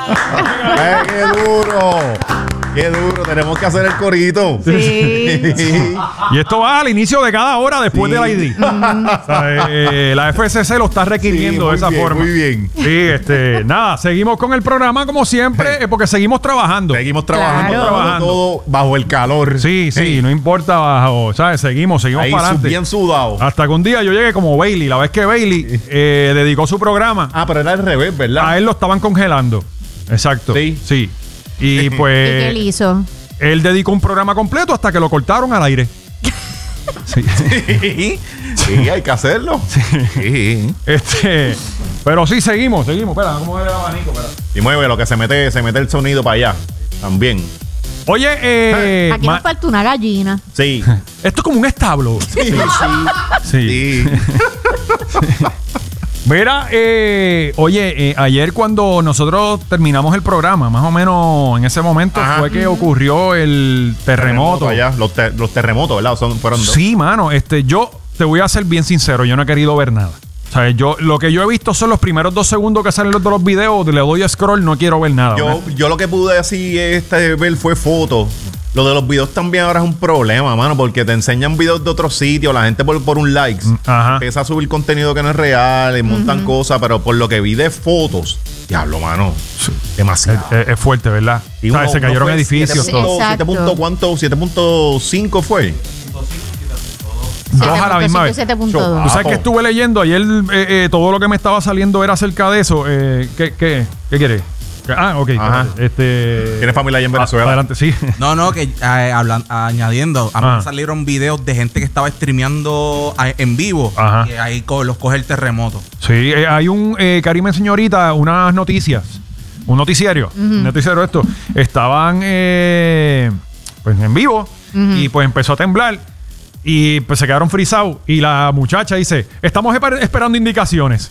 ¡Qué duro! ¡Qué duro! Tenemos que hacer el corito. Sí. Y esto va al inicio de cada hora después Sí. del ID. O sea, la FCC lo está requiriendo de esa forma. Muy bien. Sí, nada, seguimos con el programa como siempre, porque seguimos trabajando. Seguimos trabajando, Claro. Trabajando. todo bajo el calor. Sí, no importa bajo, ¿sabes? Seguimos Ahí para adelante. bien sudado. Hasta que un día yo llegué como Bailey. La vez que Bailey dedicó su programa, Ah, pero era al revés, ¿verdad? a él lo estaban congelando. Exacto. Sí. Y ¿Y pues qué él hizo? él dedicó un programa completo hasta que lo cortaron al aire. Sí. Sí, hay que hacerlo. Sí. Pero sí, seguimos. Espera, ¿cómo es el abanico? Espera. Y mueve lo que se mete el sonido para allá. También. Oye, Aquí nos falta una gallina. Sí. esto es como un establo. Sí. Sí. Sí. Mira, oye, ayer cuando nosotros terminamos el programa, más o menos en ese momento Ajá. fue que ocurrió el terremoto. allá. Los terremotos, ¿verdad? Fueron dos. Sí, mano, yo te voy a ser bien sincero, yo no he querido ver nada. O sea, lo que yo he visto son los primeros 2 segundos que salen de los videos, le doy a scroll, no quiero ver nada. Yo lo que pude así ver fue fotos. Lo de los videos también ahora es un problema, mano, porque te enseñan videos de otros sitios, la gente por un likes Ajá. empieza a subir contenido que no es real, y montan cosas, pero por lo que vi de fotos, diablo, mano, demasiado. Es fuerte, ¿verdad? Y O sea, se cayeron edificios. todo. ¿7 punto cuánto? 7.5 fue. Dos a la misma vez. 7.2. Tú sabes que estuve leyendo ayer, todo lo que me estaba saliendo era acerca de eso. ¿Qué quieres? Ok. Ajá. ¿Tienes familia allá en Venezuela? Adelante, sí. No, que añadiendo, a mí Ajá. me salieron videos de gente que estaba streameando en vivo. Ajá. Y ahí los coge el terremoto. Sí, hay Karim me enseñó ahorita unas noticias, un noticiario, esto. Estaban pues en vivo y pues empezó a temblar y pues se quedaron frisados y la muchacha dice, estamos esperando indicaciones.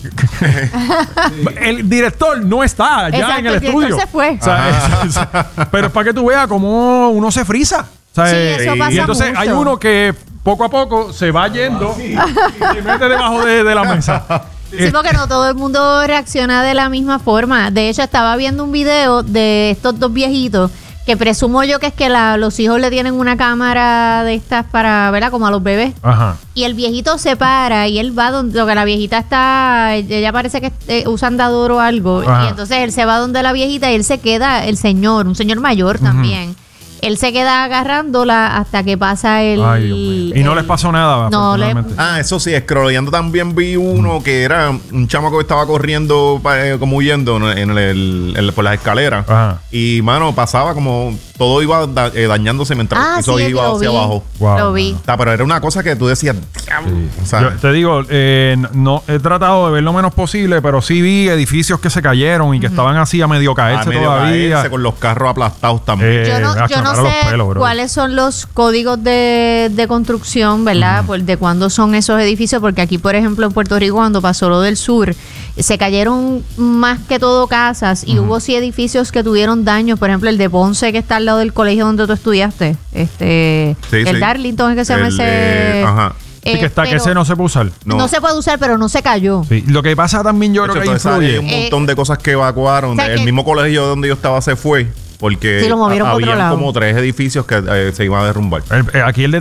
El director no está ya Exacto, en el el director estudio. se fue. O sea, pero es para que tú veas cómo uno se frisa. O sea, Sí, eso pasa y entonces mucho. hay uno que poco a poco se va yendo y se mete debajo de la mesa. Sí, porque no todo el mundo reacciona de la misma forma. De hecho, estaba viendo un video de estos 2 viejitos que presumo yo que es que los hijos le tienen una cámara de estas para, ¿verdad? Como a los bebés. Ajá. Y el viejito se para y él va donde lo que la viejita está, ella parece que usa andador o algo. Ajá. Y entonces él se va donde la viejita y él se queda, un señor mayor también. Él se queda agarrándola hasta que pasa el... Ay, Dios mío. Y no les pasó nada, No, afortunadamente. Eso sí, scrolleando también vi uno que era un chamaco que estaba corriendo como huyendo por las escaleras. Ajá. Y, mano, pasaba como todo iba dañándose mientras el piso sí, iba lo hacia vi. abajo. Wow. Lo vi. Pero era una cosa que tú decías, diablo. O sea, Yo te digo, no he tratado de ver lo menos posible, pero sí vi edificios que se cayeron y que estaban así a medio caerse medio todavía. caerse con los carros aplastados también. Yo no para sé los pelos, bro. cuáles son los códigos de construcción, ¿verdad? De cuándo son esos edificios, porque aquí, por ejemplo, en Puerto Rico, cuando pasó lo del sur, se cayeron más que todo casas y hubo sí edificios que tuvieron daños. Por ejemplo, el de Ponce, que está al lado del colegio donde tú estudiaste. El sí. Darlington, es que se llama ese... Ajá. Sí, que está, que pero ese no se puede usar. no se puede usar, pero no se cayó. Sí. Lo que pasa también, yo De creo hecho, que entonces, hay influye. un montón de cosas que evacuaron. o sea, El que- mismo colegio donde yo estaba se fue porque Sí, lo movieron para otro habían lado. como 3 edificios que se iban a derrumbar. Aquí el de